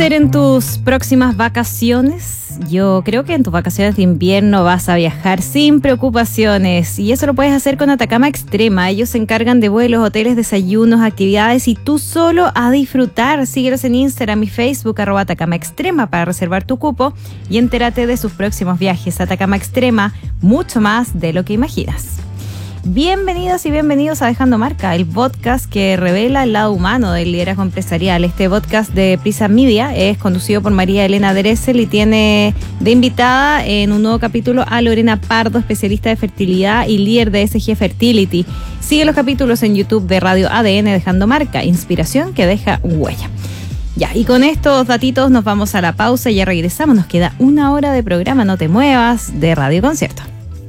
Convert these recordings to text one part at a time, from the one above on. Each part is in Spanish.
hacer en tus próximas vacaciones? Yo creo que en tus vacaciones de invierno vas a viajar sin preocupaciones y eso lo puedes hacer con Atacama Extrema. Ellos se encargan de vuelos, hoteles, desayunos, actividades y tú solo a disfrutar. Síguelos en Instagram y Facebook @Atacama Extrema para reservar tu cupo y entérate de sus próximos viajes. Atacama Extrema, mucho más de lo que imaginas. Bienvenidas y bienvenidos a Dejando Marca, el podcast que revela el lado humano del liderazgo empresarial. Este podcast de Prisa Media es conducido por María Elena Dressel y tiene de invitada en un nuevo capítulo a Lorena Pardo, especialista de fertilidad y líder de SG Fertility. Sigue los capítulos en YouTube de Radio ADN Dejando Marca, inspiración que deja huella. Ya, y con estos datitos nos vamos a la pausa y ya regresamos. Nos queda 1 hora de programa, no te muevas, de Radio Concierto.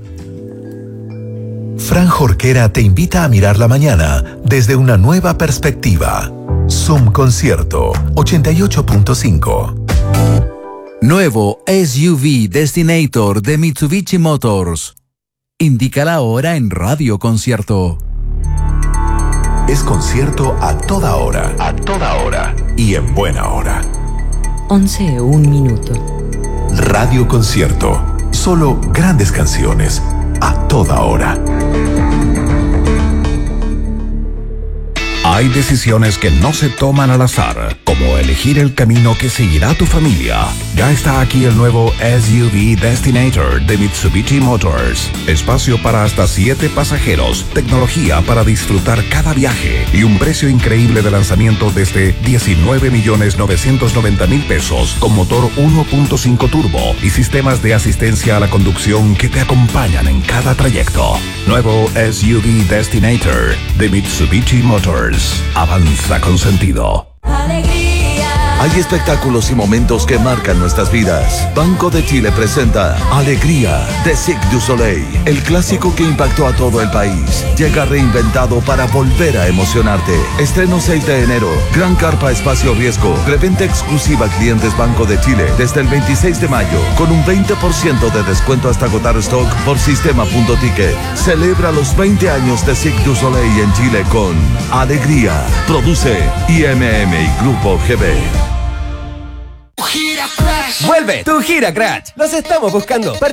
Fran Jorquera te invita a mirar la mañana desde una nueva perspectiva. Zoom Concierto 88.5. Nuevo SUV Destinator de Mitsubishi Motors. Indica la hora en Radio Concierto. Es concierto a toda hora y en buena hora. 11:01. Radio Concierto. Solo grandes canciones a toda hora. Hay decisiones que no se toman al azar, como elegir el camino que seguirá tu familia. Ya está aquí el nuevo SUV Destinator de Mitsubishi Motors. Espacio para hasta 7 pasajeros, tecnología para disfrutar cada viaje y un precio increíble de lanzamiento desde 19.990.000 pesos con motor 1.5 turbo y sistemas de asistencia a la conducción que te acompañan en cada trayecto. Nuevo SUV Destinator de Mitsubishi Motors. Avanza con sentido. Hay espectáculos y momentos que marcan nuestras vidas. Banco de Chile presenta Alegría de Cirque du Soleil, el clásico que impactó a todo el país. Llega reinventado para volver a emocionarte. Estreno 6 de enero. Gran carpa espacio riesgo. Preventa exclusiva a clientes Banco de Chile desde el 26 de mayo con un 20% de descuento hasta agotar stock por sistema.ticket. Celebra los 20 años de Cirque du Soleil en Chile con Alegría. Produce IMM y Grupo GB. ¡Vuelve tu Gira Crash! ¡Los estamos buscando!